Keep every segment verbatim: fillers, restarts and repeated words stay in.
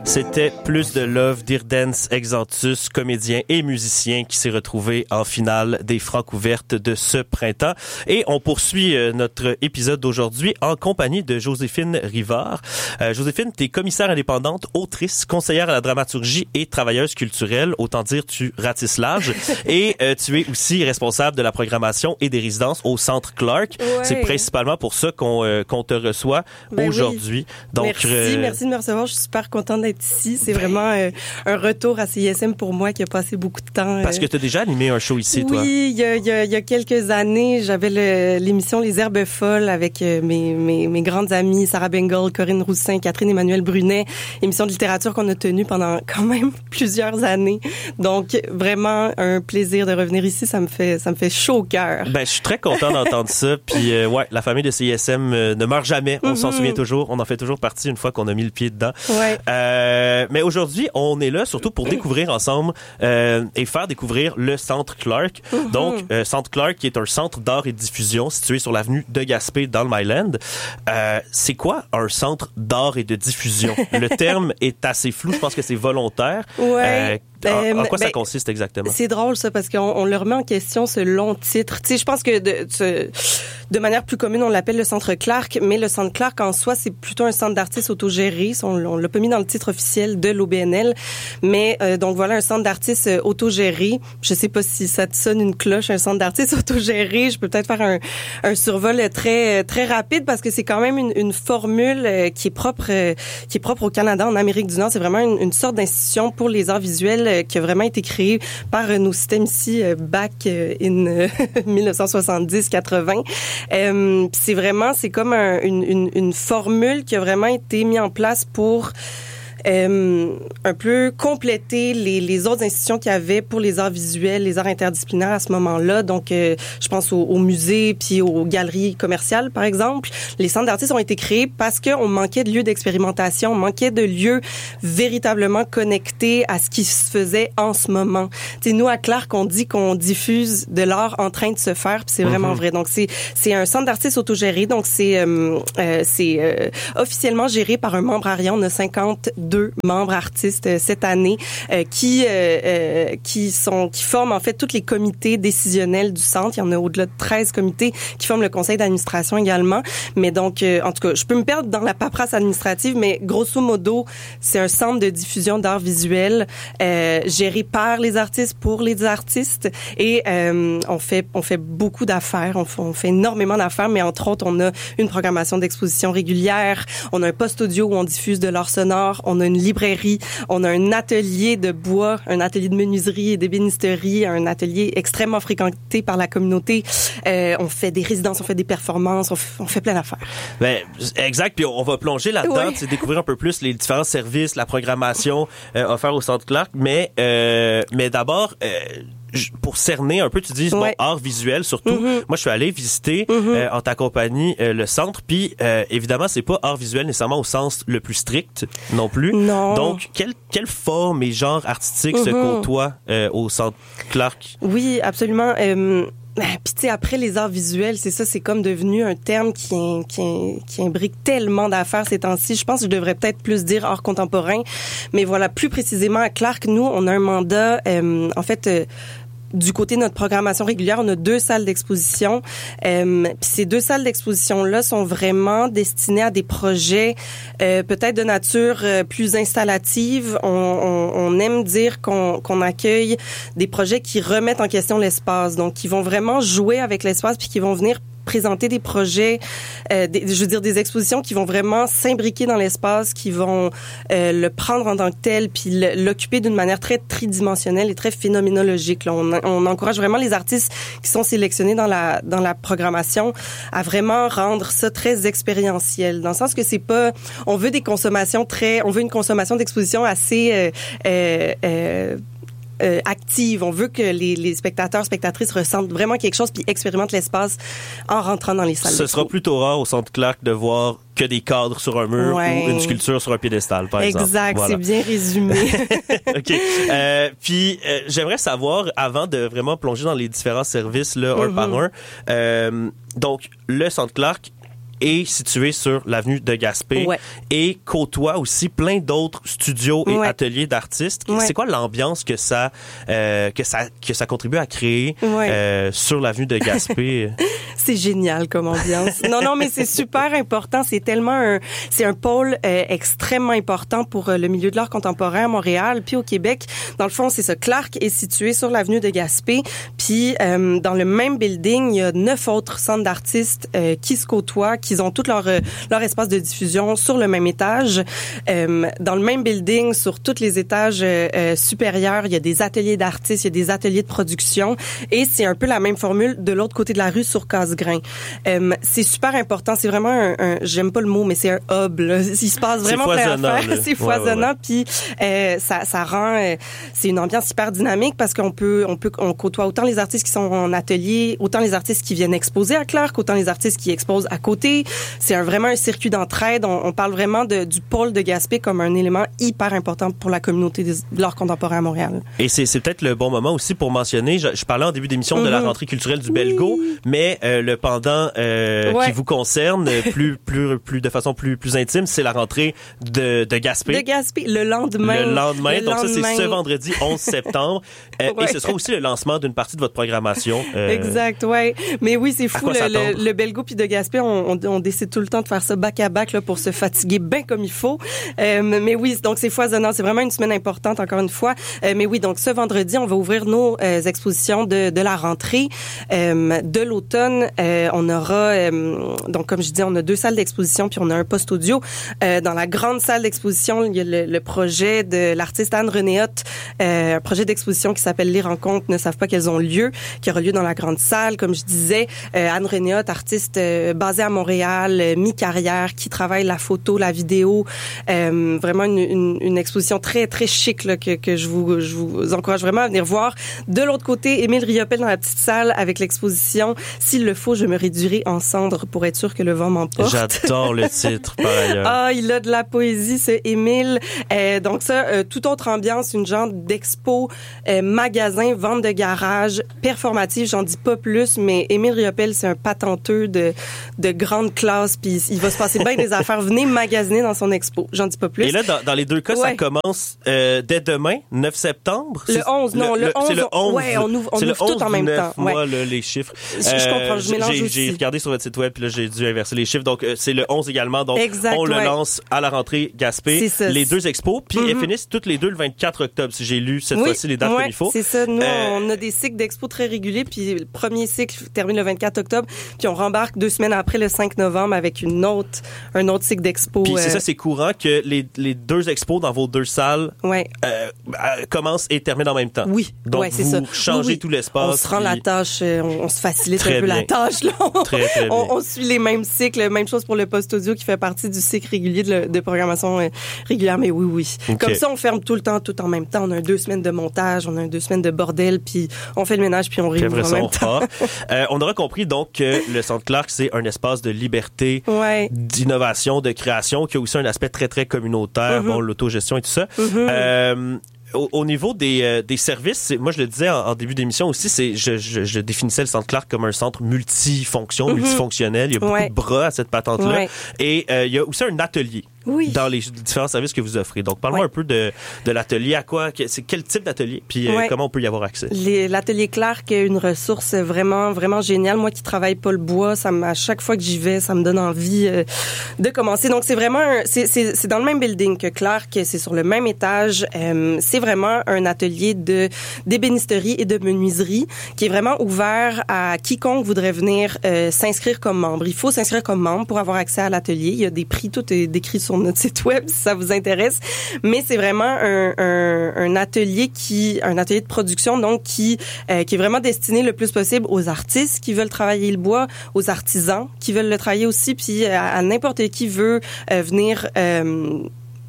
C'était Plus de Love d'Irdens Exantus, comédien et musicien qui s'est retrouvé en finale des Francs ouvertes de ce printemps. Et on poursuit euh, notre épisode d'aujourd'hui en compagnie de Joséphine Rivard. Euh, Joséphine, t'es commissaire indépendante, autrice, conseillère à la dramaturgie et travailleuse culturelle. Autant dire, tu ratisses large. Et euh, tu es aussi responsable de la programmation et des résidences au Centre Clark. Ouais. C'est principalement pour ça qu'on, euh, qu'on te reçoit ben aujourd'hui. Oui. Donc, merci, euh, merci de me recevoir. Je suis super contente d'être ici. C'est vraiment euh, un retour à C I S M pour moi qui a passé beaucoup de temps. Euh... Parce que tu as déjà animé un show ici, oui, toi. Oui, il y a, il y, a, il y a quelques années, j'avais le, l'émission Les Herbes folles avec euh, mes, mes, mes grandes amies, Sarah Bengal, Corinne Roussin, Catherine Emmanuel Brunet. Émission de littérature qu'on a tenue pendant quand même plusieurs années. Donc, vraiment un plaisir de revenir ici. Ça me fait, ça me fait chaud au cœur. Ben, je suis très content d'entendre ça. Puis, euh, ouais, la famille de C I S M euh, ne meurt jamais. On mm-hmm. s'en souvient toujours. On en fait toujours partie une fois qu'on a mis le pied dedans. Ouais. Euh, mais aujourd'hui, on est là surtout pour découvrir ensemble euh, et faire découvrir le Centre Clark. Mm-hmm. Donc, euh, Centre Clark qui est un centre d'art et de diffusion situé sur l'avenue de Gaspé dans le Myland. Euh, c'est quoi un centre d'art et de diffusion? Le terme est assez flou. Je pense que c'est volontaire. Ouais. Euh, en, en quoi ben, ça consiste exactement? C'est drôle ça parce qu'on on le remet en question ce long titre. Tu sais, je pense que de, de, de manière plus commune on l'appelle le Centre Clark, mais le Centre Clark en soi c'est plutôt un centre d'artistes autogéré. On, on l'a pas mis dans le titre officiel de l'O B N L, mais euh, donc voilà un centre d'artistes autogéré. Je sais pas si ça te sonne une cloche, un centre d'artistes autogéré. Je peux peut-être faire un, un survol très très rapide parce que c'est quand même une, une formule qui est propre qui est propre au Canada, en Amérique du Nord. C'est vraiment une, une sorte d'institution pour les arts visuels qui a vraiment été créé par nos systèmes ici back in dix-neuf cent soixante-dix quatre-vingts. Euh, c'est vraiment, c'est comme un, une, une, une formule qui a vraiment été mise en place pour Euh, un peu compléter les, les autres institutions qu'il y avait pour les arts visuels, les arts interdisciplinaires à ce moment-là. Donc, euh, je pense aux, aux musées puis aux galeries commerciales, par exemple. Les centres d'artistes ont été créés parce qu'on manquait de lieux d'expérimentation, on manquait de lieux véritablement connectés à ce qui se faisait en ce moment. Tu sais, nous, à Clark, on dit qu'on diffuse de l'art en train de se faire, puis c'est mm-hmm. vraiment vrai. Donc, c'est c'est un centre d'artistes autogéré. Donc, c'est euh, euh, c'est euh, officiellement géré par un membre Arion. On a cinquante-deux membres artistes cette année euh, qui euh, euh, qui sont qui forment en fait tous les comités décisionnels du centre. Il y en a au-delà de treize comités qui forment le conseil d'administration également. Mais donc euh, en tout cas, je peux me perdre dans la paperasse administrative, mais grosso modo, c'est un centre de diffusion d'art visuel euh, géré par les artistes pour les artistes et euh, on fait on fait beaucoup d'affaires, on fait, on fait énormément d'affaires, mais entre autres, on a une programmation d'exposition régulière, on a un poste audio où on diffuse de l'art sonore, on a une librairie, on a un atelier de bois, un atelier de menuiserie et d'ébénisterie, un atelier extrêmement fréquenté par la communauté. Euh, on fait des résidences, on fait des performances, on fait, on fait plein d'affaires. Ben, exact, puis on va plonger là-dedans, oui. découvrir un peu plus les différents services, la programmation euh, offerte au Centre Clark, mais euh, mais d'abord euh, pour cerner un peu, tu dis, ouais. bon, art visuel surtout. Mm-hmm. Moi, je suis allé visiter mm-hmm. euh, en ta compagnie euh, le centre, puis euh, évidemment, c'est pas art visuel nécessairement au sens le plus strict non plus. Non. Donc, quelle quelle forme et genre artistique mm-hmm. se côtoient euh, au Centre Clark? Oui, absolument. Euh... Puis tu sais, après les arts visuels, c'est ça, c'est comme devenu un terme qui qui, qui imbrique tellement d'affaires ces temps-ci. Je pense que je devrais peut-être plus dire art contemporain, mais voilà, plus précisément à Clark, nous, on a un mandat, euh, en fait. Euh, Du côté de notre programmation régulière, on a deux salles d'exposition. Euh, puis ces deux salles d'exposition-là sont vraiment destinées à des projets euh, peut-être de nature euh, plus installative. On, on, on aime dire qu'on, qu'on accueille des projets qui remettent en question l'espace, donc qui vont vraiment jouer avec l'espace puis qui vont venir présenter des projets, euh, des, je veux dire des expositions qui vont vraiment s'imbriquer dans l'espace, qui vont euh, le prendre en tant que tel, puis l'occuper d'une manière très tridimensionnelle et très phénoménologique. Là, on, on encourage vraiment les artistes qui sont sélectionnés dans la dans la programmation à vraiment rendre ça très expérientiel, dans le sens que c'est pas, on veut des consommations très, on veut une consommation d'exposition assez euh, euh, euh, Euh, active. On veut que les, les spectateurs, spectatrices ressentent vraiment quelque chose puis expérimentent l'espace en rentrant dans les salles. Ce sera plutôt rare au Centre Clark de voir que des cadres sur un mur ouais. ou une sculpture sur un piédestal, par exemple. Exact, voilà. C'est bien résumé. OK. Euh, puis, euh, j'aimerais savoir, avant de vraiment plonger dans les différents services, là, un mm-hmm. par un, euh, donc, le Centre Clark, est situé sur l'avenue de Gaspé ouais. et côtoie aussi plein d'autres studios et ouais. ateliers d'artistes. Ouais. C'est quoi l'ambiance que ça, euh, que ça, que ça contribue à créer ouais. euh, sur l'avenue de Gaspé? C'est génial comme ambiance. Non, non, mais c'est super important. C'est tellement un, c'est un pôle euh, extrêmement important pour euh, le milieu de l'art contemporain à Montréal, puis au Québec. Dans le fond, c'est ça. Clark est situé sur l'avenue de Gaspé, puis euh, dans le même building, il y a neuf autres centres d'artistes euh, qui se côtoient, qui ont tout leur euh, leur espace de diffusion sur le même étage. Euh, dans le même building, sur tous les étages euh, euh, supérieurs, il y a des ateliers d'artistes, il y a des ateliers de production, et c'est un peu la même formule de l'autre côté de la rue sur Cassegrain. Euh, c'est super important. C'est vraiment un, un j'aime pas le mot, mais c'est un hub. Là. Il se passe vraiment plein d'affaires. C'est foisonnant. Puis euh, ça, ça rend, euh, c'est une ambiance hyper dynamique parce qu'on peut, on peut, on côtoie autant les artistes qui sont en atelier, autant les artistes qui viennent exposer à Clark, autant les artistes qui exposent à côté. C'est un, vraiment un circuit d'entraide. On, on parle vraiment de, du pôle de Gaspé comme un élément hyper important pour la communauté de l'art contemporain à Montréal. Et c'est, c'est peut-être le bon moment aussi pour mentionner. Je, je parlais en début d'émission mm-hmm. de la rentrée culturelle du Belgo, oui. mais euh, le pendant euh, ouais. qui vous concerne plus, plus, plus de façon plus, plus intime, c'est la rentrée de, de Gaspé. De Gaspé, le lendemain. Le lendemain. Le donc lendemain. Ça, c'est ce vendredi. vendredi onze septembre. Euh, ouais. Et ce sera aussi le lancement d'une partie de votre programmation. Euh, exact, ouais. Mais oui, c'est fou. Le, le, le Belgo puis de Gaspé, on, on, on décide tout le temps de faire ça back à back là, pour se fatiguer bien comme il faut. Euh, mais oui, donc c'est foisonnant. C'est vraiment une semaine importante, encore une fois. Euh, mais oui, donc ce vendredi, on va ouvrir nos euh, expositions de, de la rentrée. Euh, de l'automne, euh, on aura, euh, donc comme je disais, on a deux salles d'exposition puis on a un poste audio. Euh, dans la grande salle d'exposition, il y a le, le projet de l'artiste Anne Renéotte, euh, un projet d'exposition qui s'appelle Les rencontres ne savent pas qu'elles ont lieu, qui aura lieu dans la grande salle. Comme je disais, euh, Anne Renéotte, artiste euh, basée à Montréal, euh, mi-carrière, qui travaille la photo, la vidéo, euh, vraiment une, une, une exposition très très chic là, que, que je vous je vous encourage vraiment à venir voir. De l'autre côté, Émile Riopel dans la petite salle avec l'exposition S'il le faut, je me réduirai en cendres pour être sûr que le vent m'emporte. J'adore le titre par ailleurs. Ah, il a de la poésie, ce Émile. Euh, donc ça, euh, toute autre ambiance, une genre d'expo, euh, magasin, vente de garage, performative. J'en dis pas plus, mais Émile Riopel, c'est un patenteux de de grande classe, puis il va se passer bien des affaires. Venez magasiner dans son expo. J'en dis pas plus. Et là, dans, dans les deux cas, ouais. ça commence euh, dès demain, neuf septembre. Le onze, non, le, le onze. C'est le onze. Ouais, on ouvre, on ouvre tout en même temps. Moi, ouais. là, les chiffres. Je, je comprends, je mélange j'ai, aussi. J'ai regardé sur votre site web, puis là, j'ai dû inverser les chiffres. Donc, euh, c'est le onze également. Donc, exact, on ouais. le lance à la rentrée Gaspé. C'est ça. Les deux expos, puis mm-hmm. elles finissent toutes les deux le vingt-quatre octobre, si j'ai lu cette oui, fois-ci les dates ouais, comme il faut. C'est ça. Nous, euh, on a des cycles d'expo très réguliers, puis le premier cycle termine le vingt-quatre octobre, puis on rembarque deux semaines après, le cinq novembre, avec une autre, un autre cycle d'expo. Puis euh... c'est ça, c'est courant que les, les deux expos dans vos deux salles ouais. euh, commencent et terminent en même temps. Oui, donc ouais, c'est vous ça. changez oui, oui. tout l'espace. On se rend puis... la tâche, on, on se facilite très un peu bien. la tâche. Là. Très, très bien. on, on suit les mêmes cycles, même chose pour le post audio qui fait partie du cycle régulier de, de programmation euh, régulière, mais oui, oui. Okay. Comme ça, on ferme tout le temps, tout en même temps. On a deux semaines de montage, on a deux semaines de bordel, puis on fait le ménage, puis on réouvre en même temps. euh, on aura compris donc que le Centre Clark, c'est un espace de liberté, ouais. d'innovation, de création, qui a aussi un aspect très, très communautaire, mm-hmm. bon, l'autogestion et tout ça. Mm-hmm. Euh, Au, au niveau des, euh, des services, moi je le disais en, en début d'émission aussi, c'est je, je, je définissais le Centre Clark comme un centre multifonction, mm-hmm. multifonctionnel. Il y a beaucoup ouais. de bras à cette patente-là. Ouais. Et euh, il y a aussi un atelier. Oui. Dans les différents services que vous offrez. Donc, parle-moi ouais. un peu de, de l'atelier. À quoi, c'est quel type d'atelier? Puis, ouais. euh, comment on peut y avoir accès? Les, l'atelier Clark est une ressource vraiment, vraiment géniale. Moi qui travaille pas le bois, ça à chaque fois que j'y vais, ça me donne envie euh, de commencer. Donc, c'est vraiment, un, c'est, c'est, c'est dans le même building que Clark. C'est sur le même étage. Euh, c'est vraiment un atelier de d'ébénisterie et de menuiserie qui est vraiment ouvert à quiconque voudrait venir euh, s'inscrire comme membre. Il faut s'inscrire comme membre pour avoir accès à l'atelier. Il y a des prix, tout est décrit sur notre site web si ça vous intéresse. Mais c'est vraiment un, un, un atelier qui, un atelier de production donc qui euh, qui est vraiment destiné le plus possible aux artistes qui veulent travailler le bois, aux artisans qui veulent le travailler aussi, puis à, à n'importe qui veut euh, venir euh,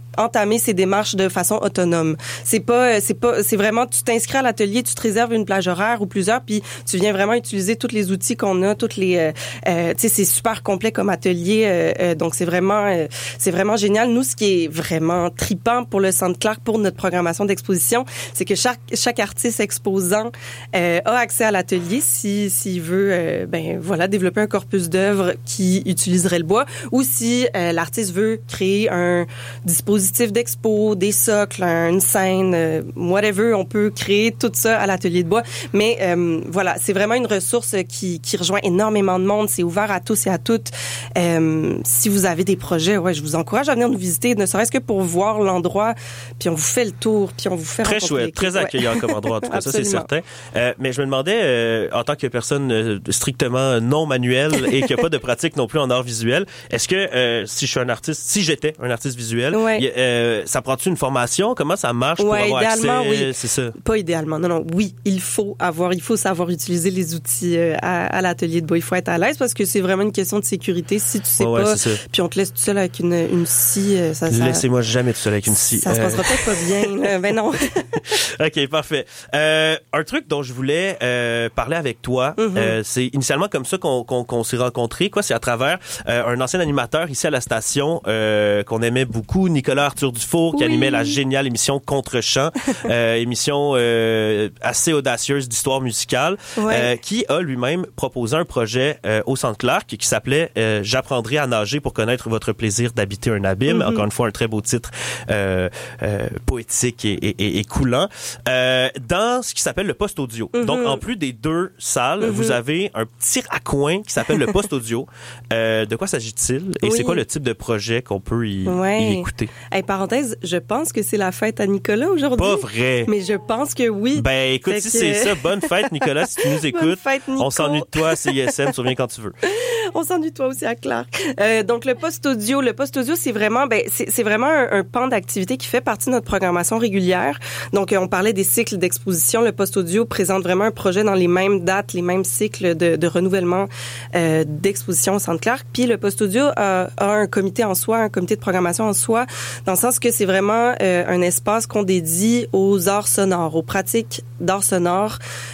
entamer ces démarches de façon autonome. C'est pas, c'est pas, c'est vraiment, tu t'inscris à l'atelier, tu te réserves une plage horaire ou plusieurs, puis tu viens vraiment utiliser tous les outils qu'on a, toutes les, euh, euh, tu sais, c'est super complet comme atelier, euh, euh, donc c'est vraiment, euh, c'est vraiment génial. Nous, ce qui est vraiment tripant pour le Centre Clark, pour notre programmation d'exposition, c'est que chaque chaque artiste exposant euh, a accès à l'atelier si s'il veut, euh, ben voilà, développer un corpus d'œuvres qui utiliserait le bois, ou si euh, l'artiste veut créer un dispositif d'expo, des socles, une scène, euh, whatever, on peut créer tout ça à l'atelier de bois. Mais euh, voilà, c'est vraiment une ressource qui, qui rejoint énormément de monde. C'est ouvert à tous et à toutes. Euh, si vous avez des projets, ouais, je vous encourage à venir nous visiter, ne serait-ce que pour voir l'endroit, puis on vous fait le tour, puis on vous fait très rencontrer chouette, très accueillant ouais. comme endroit, en tout cas, ça c'est certain. Euh, mais je me demandais, euh, en tant que personne euh, strictement non manuelle et qui n'a pas de pratique non plus en art visuel, est-ce que euh, si je suis un artiste, si j'étais un artiste visuel, ouais. y a, Euh, ça prend-tu une formation? Comment ça marche pour ouais, avoir idéalement, accès? Oui. C'est ça. Pas idéalement. Non, non. Oui, il faut avoir, il faut savoir utiliser les outils euh, à, à l'atelier de bois. Il faut être à l'aise parce que c'est vraiment une question de sécurité. Si tu sais ouais, pas, ouais, puis on te laisse tout seul avec une, une scie, ça, ça laissez-moi jamais tout seul avec une scie. Ça euh... se passera peut-être pas bien. Là. Ben non. OK, parfait. Euh, un truc dont je voulais euh, parler avec toi, mm-hmm. euh, c'est initialement comme ça qu'on, qu'on, qu'on s'est rencontrés. Quoi, c'est à travers euh, un ancien animateur ici à la station euh, qu'on aimait beaucoup, Nicolas Arthur Dufour, qui oui. animait la géniale émission Contre-champ, euh, émission euh, assez audacieuse d'histoire musicale, ouais. euh, qui a lui-même proposé un projet euh, au Centre Clark qui s'appelait euh, « J'apprendrai à nager pour connaître votre plaisir d'habiter un abîme ». Mm-hmm. Encore une fois, un très beau titre euh, euh, poétique et, et, et coulant. Euh, dans ce qui s'appelle le poste audio. Mm-hmm. Donc, en plus des deux salles, mm-hmm. vous avez un petit raccoin qui s'appelle le poste audio. Euh, de quoi s'agit-il? Et oui. c'est quoi le type de projet qu'on peut y, ouais. y écouter? Hey, parenthèse, je pense que c'est la fête à Nicolas aujourd'hui. Pas vrai. Mais je pense que oui. Ben, écoute, fait si que... c'est ça, bonne fête, Nicolas, si tu nous écoutes. Bonne fête, Nico. On s'ennuie de toi à C I S M, tu reviens quand tu veux. On s'ennuie de toi aussi à Clark. Euh, donc, le poste audio, le poste audio, c'est vraiment, ben, c'est, c'est vraiment un, un pan d'activité qui fait partie de notre programmation régulière. Donc, on parlait des cycles d'exposition. Le poste audio présente vraiment un projet dans les mêmes dates, les mêmes cycles de, de renouvellement euh, d'exposition au Centre Clark. Puis, le poste audio a, a un comité en soi, un comité de programmation en soi, dans le sens que c'est vraiment euh, un espace qu'on dédie aux arts sonores, aux pratiques d'art sonore.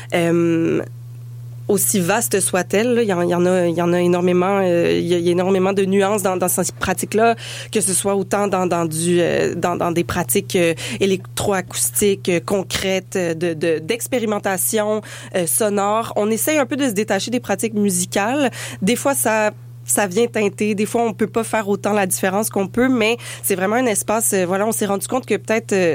Euh, aussi vaste soit-elle, là, il y en, il y en a, il y en a énormément, euh, il, y a, il y a énormément de nuances dans, dans ces pratiques-là, que ce soit autant dans, dans du, euh, dans, dans des pratiques euh, électroacoustiques euh, concrètes, de, de d'expérimentation euh, sonore. On essaye un peu de se détacher des pratiques musicales. Des fois, ça ça vient teinter. Des fois, on peut pas faire autant la différence qu'on peut, mais c'est vraiment un espace, euh, voilà, on s'est rendu compte que peut-être euh,